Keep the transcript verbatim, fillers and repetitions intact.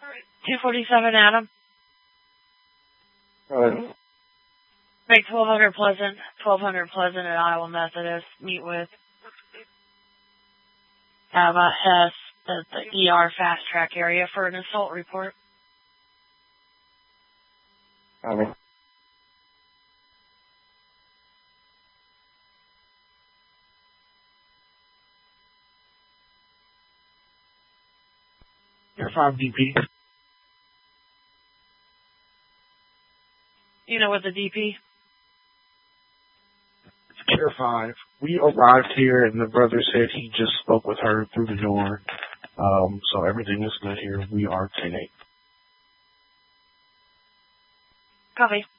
two forty-seven Adam. Alright. Make twelve hundred Pleasant, twelve hundred Pleasant at Iowa Methodist. Meet with Ava Hess at the E R fast track area for an assault report. Alright. You're five D P. You know what the D P? Care five. We arrived here and the brother said he just spoke with her through the door. Um, so everything is good here. We are ten eight. Copy.